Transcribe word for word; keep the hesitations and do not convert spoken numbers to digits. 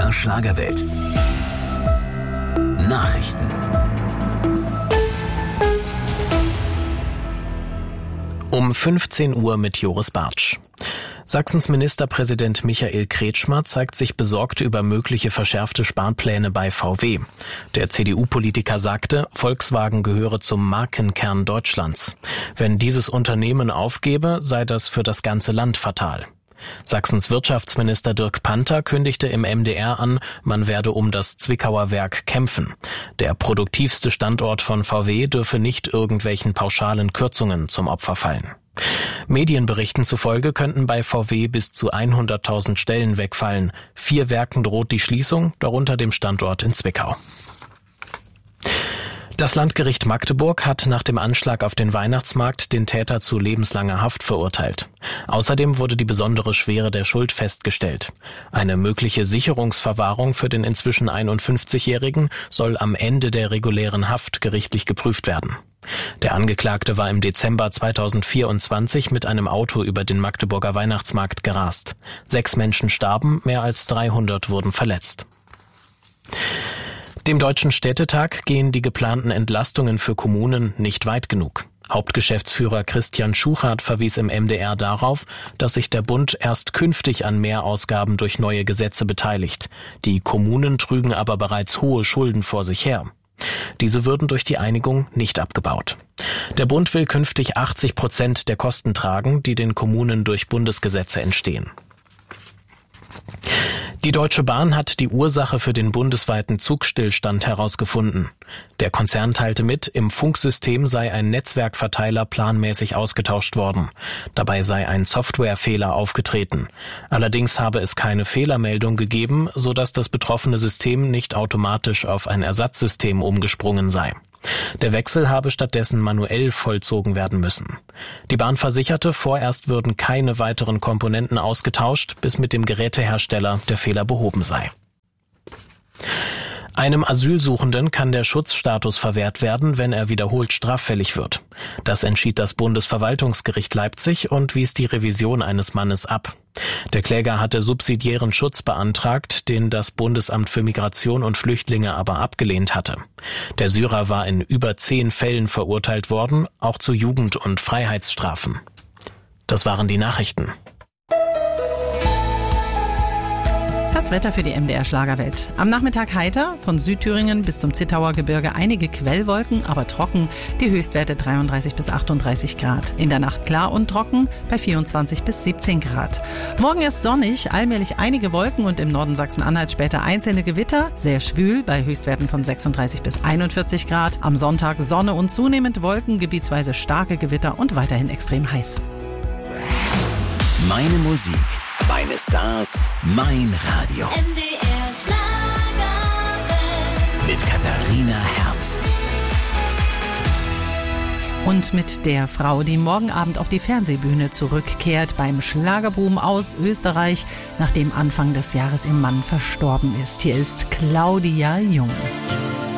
R Schlagerwelt. Nachrichten. Um fünfzehn Uhr mit Joris Bartsch. Sachsens Ministerpräsident Michael Kretschmer zeigt sich besorgt über mögliche verschärfte Sparpläne bei V W. Der C D U-Politiker sagte, Volkswagen gehöre zum Markenkern Deutschlands. Wenn dieses Unternehmen aufgebe, sei das für das ganze Land fatal. Sachsens Wirtschaftsminister Dirk Panther kündigte im M D R an, man werde um das Zwickauer Werk kämpfen. Der produktivste Standort von V W dürfe nicht irgendwelchen pauschalen Kürzungen zum Opfer fallen. Medienberichten zufolge könnten bei V W bis zu hunderttausend Stellen wegfallen. Vier Werken droht die Schließung, darunter dem Standort in Zwickau. Das Landgericht Magdeburg hat nach dem Anschlag auf den Weihnachtsmarkt den Täter zu lebenslanger Haft verurteilt. Außerdem wurde die besondere Schwere der Schuld festgestellt. Eine mögliche Sicherungsverwahrung für den inzwischen einundfünfzigjährigen soll am Ende der regulären Haft gerichtlich geprüft werden. Der Angeklagte war im Dezember zweitausendvierundzwanzig mit einem Auto über den Magdeburger Weihnachtsmarkt gerast. Sechs Menschen starben, mehr als dreihundert wurden verletzt. Dem Deutschen Städtetag gehen die geplanten Entlastungen für Kommunen nicht weit genug. Hauptgeschäftsführer Christian Schuchart verwies im M D R darauf, dass sich der Bund erst künftig an Mehrausgaben durch neue Gesetze beteiligt. Die Kommunen trügen aber bereits hohe Schulden vor sich her. Diese würden durch die Einigung nicht abgebaut. Der Bund will künftig achtzig Prozent der Kosten tragen, die den Kommunen durch Bundesgesetze entstehen. Die Deutsche Bahn hat die Ursache für den bundesweiten Zugstillstand herausgefunden. Der Konzern teilte mit, im Funksystem sei ein Netzwerkverteiler planmäßig ausgetauscht worden. Dabei sei ein Softwarefehler aufgetreten. Allerdings habe es keine Fehlermeldung gegeben, sodass das betroffene System nicht automatisch auf ein Ersatzsystem umgesprungen sei. Der Wechsel habe stattdessen manuell vollzogen werden müssen. Die Bahn versicherte, vorerst würden keine weiteren Komponenten ausgetauscht, bis mit dem Gerätehersteller der Fehler behoben sei. Einem Asylsuchenden kann der Schutzstatus verwehrt werden, wenn er wiederholt straffällig wird. Das entschied das Bundesverwaltungsgericht Leipzig und wies die Revision eines Mannes ab. Der Kläger hatte subsidiären Schutz beantragt, den das Bundesamt für Migration und Flüchtlinge aber abgelehnt hatte. Der Syrer war in über zehn Fällen verurteilt worden, auch zu Jugend- und Freiheitsstrafen. Das waren die Nachrichten. Das Wetter für die M D R Schlagerwelt. Am Nachmittag heiter, von Südthüringen bis zum Zittauer Gebirge einige Quellwolken, aber trocken. Die Höchstwerte dreiunddreißig bis achtunddreißig Grad. In der Nacht klar und trocken bei vierundzwanzig bis siebzehn Grad. Morgen erst sonnig, allmählich einige Wolken und im Norden Sachsen-Anhalt später einzelne Gewitter. Sehr schwül bei Höchstwerten von sechsunddreißig bis einundvierzig Grad. Am Sonntag Sonne und zunehmend Wolken, gebietsweise starke Gewitter und weiterhin extrem heiß. Meine Musik, meine Stars, mein Radio. M D R Schlagerwelt. Mit Katharina Herz. Und mit der Frau, die morgen Abend auf die Fernsehbühne zurückkehrt beim Schlagerboom aus Österreich, nachdem Anfang des Jahres ihr Mann verstorben ist. Hier ist Claudia Jung.